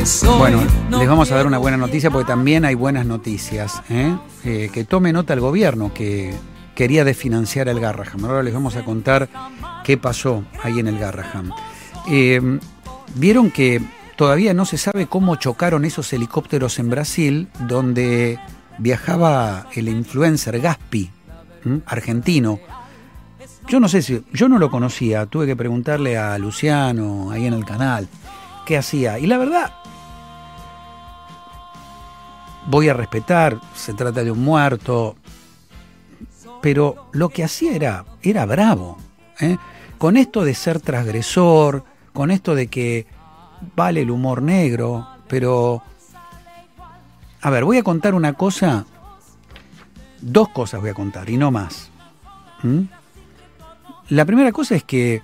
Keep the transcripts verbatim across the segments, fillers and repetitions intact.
Bueno, les vamos a dar una buena noticia porque también hay buenas noticias, ¿eh? Eh, que tome nota el gobierno que quería desfinanciar el Garrahan. Ahora les vamos a contar qué pasó ahí en el Garrahan. Eh, Vieron que todavía no se sabe cómo chocaron esos helicópteros en Brasil, donde viajaba el influencer Gaspi, ¿m? argentino. Yo no sé si, yo no lo conocía, tuve que preguntarle a Luciano ahí en el canal qué hacía. Y la verdad, voy a respetar, se trata de un muerto, pero lo que hacía era, era bravo, ¿eh? Con esto de ser transgresor, con esto de que vale el humor negro, pero... A ver, voy a contar una cosa, dos cosas voy a contar, y no más. ¿Mm? La primera cosa es que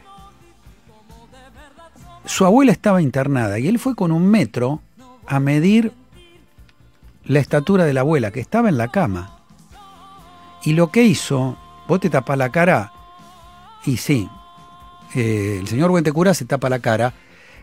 su abuela estaba internada y él fue con un metro a medir la estatura de la abuela, que estaba en la cama. Y lo que hizo, vos te tapás la cara, y sí, eh, el señor Buentecura se tapa la cara.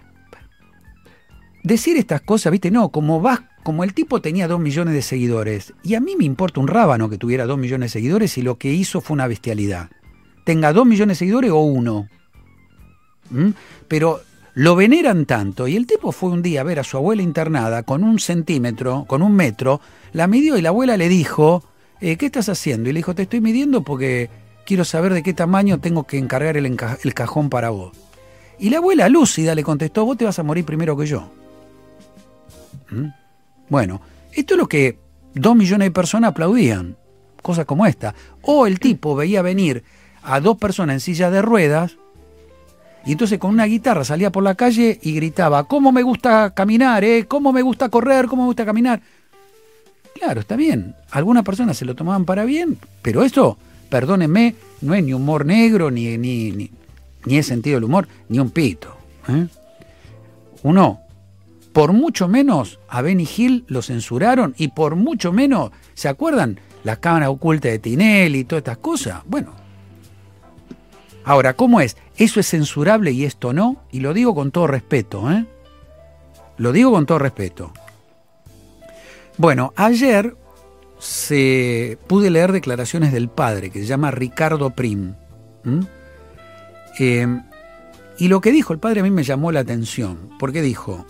Decir estas cosas, viste, no, como vas, como el tipo tenía dos millones de seguidores, y a mí me importa un rábano que tuviera dos millones de seguidores y lo que hizo fue una bestialidad. Tenga dos millones de seguidores o uno. ¿Mm? Pero lo veneran tanto, y el tipo fue un día a ver a su abuela internada con un centímetro, con un metro, la midió y la abuela le dijo, eh, ¿qué estás haciendo? Y le dijo, te estoy midiendo porque quiero saber de qué tamaño tengo que encargar el, enca- el cajón para vos. Y la abuela lúcida le contestó, vos te vas a morir primero que yo. ¿Mm? Bueno, esto es lo que dos millones de personas aplaudían, cosas como esta. O el tipo veía venir a dos personas en silla de ruedas y entonces con una guitarra salía por la calle y gritaba, ¿cómo me gusta caminar, eh? ¿Cómo me gusta correr? ¿Cómo me gusta caminar? Claro, está bien. Algunas personas se lo tomaban para bien, pero eso, perdónenme, no es ni humor negro, ni, ni, ni, ni es sentido del humor, ni un pito. ¿eh? Uno, por mucho menos a Benny Hill lo censuraron y por mucho menos, ¿se acuerdan? Las cámaras ocultas de Tinelli y todas estas cosas. Bueno. Ahora, ¿cómo es? ¿Eso es censurable y esto no? Y lo digo con todo respeto, ¿eh? Lo digo con todo respeto. Bueno, ayer se pude leer declaraciones del padre, que se llama Ricardo Prim. ¿Mm? Eh, y lo que dijo el padre a mí me llamó la atención, porque dijo,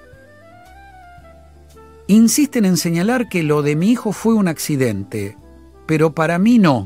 insisten en señalar que lo de mi hijo fue un accidente, pero para mí no.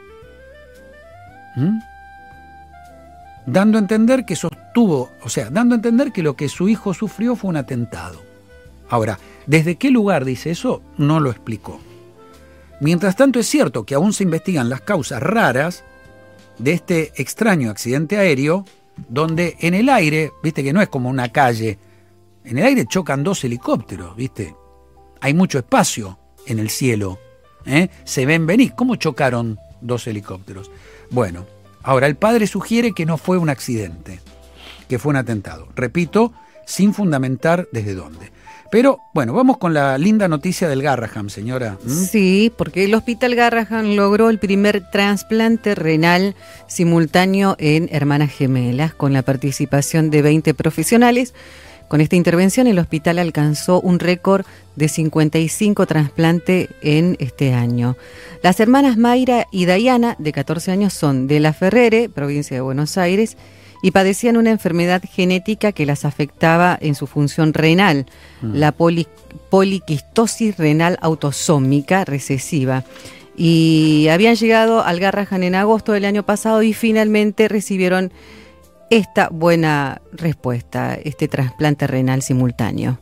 ¿Mm? Dando a entender que sostuvo, o sea, dando a entender que lo que su hijo sufrió fue un atentado. Ahora, ¿desde qué lugar dice eso? No lo explicó. Mientras tanto, es cierto que aún se investigan las causas raras de este extraño accidente aéreo, donde en el aire, viste que no es como una calle, en el aire chocan dos helicópteros, viste. Hay mucho espacio en el cielo, ¿eh? Se ven venir. ¿Cómo chocaron dos helicópteros? Bueno, ahora el padre sugiere que no fue un accidente, que fue un atentado. Repito, sin fundamentar desde dónde. Pero, bueno, vamos con la linda noticia del Garrahan, señora. ¿Mm? Sí, porque el Hospital Garrahan logró el primer trasplante renal simultáneo en hermanas gemelas, con la participación de veinte profesionales. Con esta intervención, el hospital alcanzó un récord de cincuenta y cinco trasplantes en este año. Las hermanas Mayra y Dayana, de catorce años, son de La Ferrere, provincia de Buenos Aires, y padecían una enfermedad genética que las afectaba en su función renal, mm. la poli, poliquistosis renal autosómica recesiva. Y habían llegado al Garrahan en agosto del año pasado y finalmente recibieron esta buena respuesta, este trasplante renal simultáneo.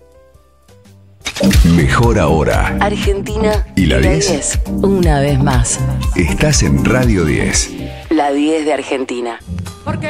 Mejor ahora. Argentina y la diez. Una vez más. Estás en Radio diez. La diez de Argentina.